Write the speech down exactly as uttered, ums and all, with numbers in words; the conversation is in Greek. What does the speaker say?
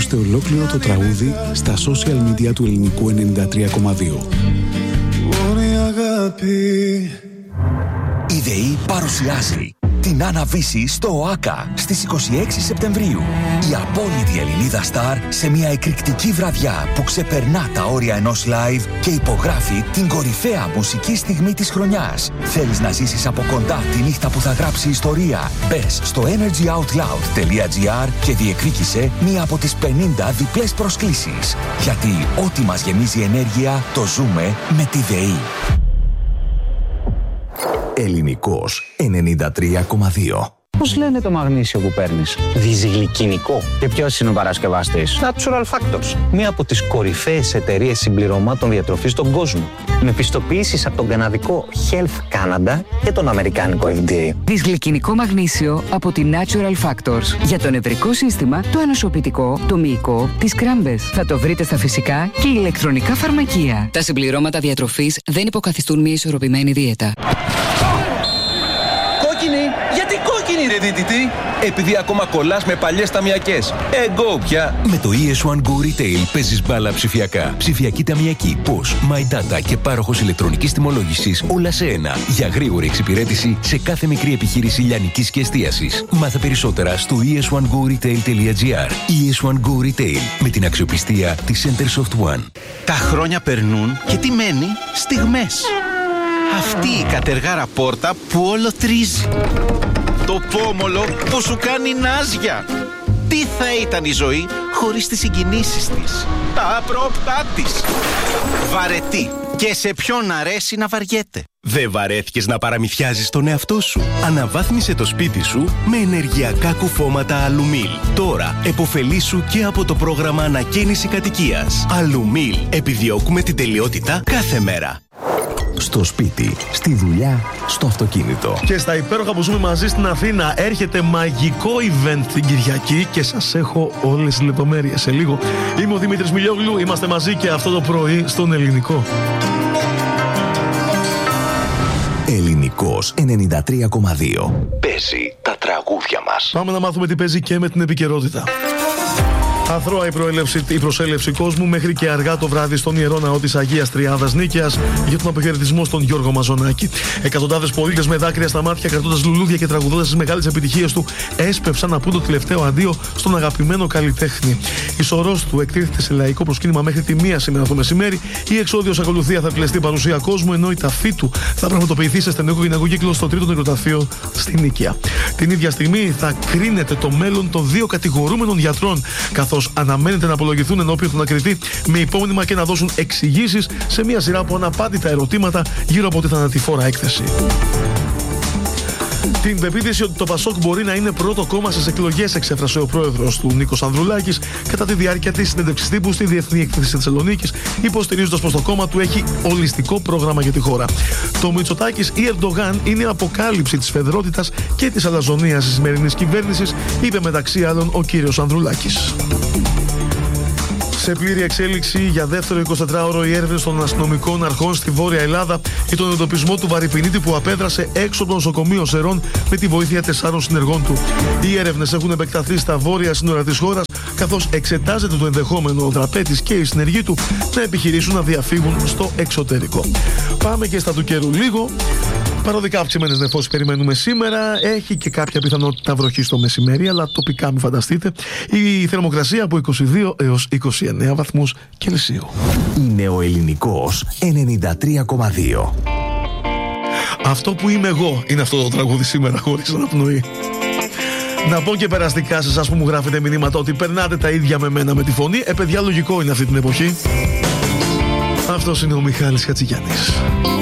ακούστε ολόκληρο το τραγούδι στα social media του Ελληνικού ενενήντα τρία κόμμα δύο. Η ΔΕΗ παρουσιάζει την Άννα Βύση στο ΟΑΚΑ στις είκοσι έξι Σεπτεμβρίου. Η απόλυτη Ελληνίδα στάρ σε μια εκρηκτική βραδιά που ξεπερνά τα όρια ενός live και υπογράφει την κορυφαία μουσική στιγμή της χρονιάς. Θέλεις να ζήσεις από κοντά τη νύχτα που θα γράψει ιστορία? Μπες στο energyoutloud.gr και διεκδίκησε μία από τις πενήντα διπλές προσκλήσεις. Γιατί ό,τι μας γεμίζει ενέργεια το ζούμε με τη ΔΕΗ. Ελληνικός ενενήντα τρία κόμμα δύο. Πώς λένε το μαγνήσιο που παίρνεις? Δυσγλυκινικό. Και ποιος είναι ο παρασκευαστής? Natural Factors. Μία από τις κορυφαίες εταιρείες συμπληρωμάτων διατροφής στον κόσμο. Με πιστοποιήσεις από τον καναδικό Health Canada και τον αμερικάνικο εφ ντι έι. Δυσγλυκινικό μαγνήσιο από τη Natural Factors. Για το νευρικό σύστημα, το ανοσοποιητικό, το μυϊκό, τις κράμπες. Θα το βρείτε στα φυσικά και ηλεκτρονικά φαρμακεία. Τα συμπληρώματα διατροφής δεν υποκαθιστούν μια ισορροπημένη δίαιτα. Γιατί κόκκινη ρε δίτητη? Επειδή ακόμα κολλάς με παλιές ταμιακές. Εγώ πια. Με το ι ες one Go Retail παίζεις μπάλα ψηφιακά. Ψηφιακή ταμιακή, πώς, My Data και πάροχος ηλεκτρονικής τιμολόγησης όλα σε ένα. Για γρήγορη εξυπηρέτηση σε κάθε μικρή επιχείρηση λιανικής και εστίασης. Μάθε περισσότερα στο ι ες one go retail τελεία gr. ι ες one Go Retail με την αξιοπιστία της Centersoft One. Τα χρόνια περνούν και τι μένει? Στιγμές. Αυτή η κατεργάρα πόρτα που όλο τρίζει. Το πόμολο που σου κάνει νάζια. Τι θα ήταν η ζωή χωρίς τις συγκινήσεις της, τα απρόπτά της. Βαρετή. Και σε ποιον αρέσει να βαριέται? Δεν βαρέθηκες να παραμυθιάζεις τον εαυτό σου? Αναβάθμισε το σπίτι σου με ενεργειακά κουφώματα Αλουμίλ. Τώρα επωφελήσου και από το πρόγραμμα ανακαίνιση κατοικίας. Αλουμίλ. Επιδιώκουμε την τελειότητα κάθε μέρα. Στο σπίτι, στη δουλειά, στο αυτοκίνητο. Και στα υπέροχα που ζούμε μαζί στην Αθήνα έρχεται μαγικό event την Κυριακή και σας έχω όλες τις λεπτομέρειες σε λίγο. Είμαι ο Δημήτρης Μιλιόγλου, είμαστε μαζί και αυτό το πρωί στον Ελληνικό. Ελληνικός ενενήντα τρία κόμμα δύο. Παίζει τα τραγούδια μας. Πάμε να μάθουμε τι παίζει και με την επικαιρότητα. Αθρώα η, η προσέλευση κόσμου μέχρι και αργά το βράδυ στον Ιερό Ναό της Αγίας Τριάδας Νίκαιας για τον αποχαιρετισμό στον Γιώργο Μαζονάκη. Εκατοντάδες πολίτες με δάκρυα στα μάτια, κρατώντας λουλούδια και τραγουδώντας τις μεγάλες επιτυχίες του, έσπευσαν να πούν το τελευταίο αντίο στον αγαπημένο καλλιτέχνη. Η σωρός του εκτίθεται σε λαϊκό προσκύνημα μέχρι τη μία σήμερα το μεσημέρι. Η εξόδιος ακολουθία θα κλειστεί παρουσία κόσμου, ενώ η ταφή του θα πραγματοποιηθεί σε στενό οικογενειακό κύκλο στο τρίτο νεκροταφείο στη Νίκαια. Την ίδια στιγμή θα κρίνεται το μέλλον των δύο κατηγορούμενων γιατρών, καθώς αναμένεται να απολογηθούν ενώπιον του ανακριτή με υπόμνημα και να δώσουν εξηγήσεις σε μια σειρά από αναπάντητα ερωτήματα γύρω από τη θανατηφόρα έκθεση. Την πεποίθηση ότι το Πασόκ μπορεί να είναι πρώτο κόμμα στις εκλογές εξέφρασε ο πρόεδρος του Νίκος Ανδρουλάκης κατά τη διάρκεια της συνέντευξης τύπου στη Διεθνή Έκθεση Θεσσαλονίκης, υποστηρίζοντας πως το κόμμα του έχει ολιστικό πρόγραμμα για τη χώρα. Το Μητσοτάκης ή Ερντογάν είναι η αποκάλυψη της φεδρότητας και της αλαζονίας της σημερινής κυβέρνησης, είπε μεταξύ άλλων ο κύριος Ανδρουλάκης. Σε πλήρη εξέλιξη για δεύτερο εικοσιτετράωρο οι έρευνες των αστυνομικών αρχών στη Βόρεια Ελλάδα για τον εντοπισμό του βαρυπινίτη που απέδρασε έξω από το νοσοκομείο Σερών με τη βοήθεια τεσσάρων συνεργών του. Οι έρευνες έχουν επεκταθεί στα βόρεια σύνορα της χώρας, καθώς εξετάζεται το ενδεχόμενο ο δραπέτης και οι συνεργοί του να επιχειρήσουν να διαφύγουν στο εξωτερικό. Πάμε και στα του καιρού λίγο. Παροδικά αυξημένες νεφώσεις περιμένουμε σήμερα. Έχει και κάποια πιθανότητα βροχή στο μεσημέρι, αλλά τοπικά μην φανταστείτε. Η θερμοκρασία από είκοσι δύο έως είκοσι εννέα βαθμούς Κελσίου. Είναι ο Ελληνικός ενενήντα τρία κόμμα δύο. Αυτό που είμαι εγώ είναι αυτό το τραγούδι σήμερα χωρίς αναπνοή. Να πω και περαστικά σε εσάς που μου γράφετε μηνύματα ότι περνάτε τα ίδια με μένα με τη φωνή. Ε, παιδιά, λογικό είναι αυτή την εποχή. Αυτός είναι ο Μιχάλης Χατζηγιάννης.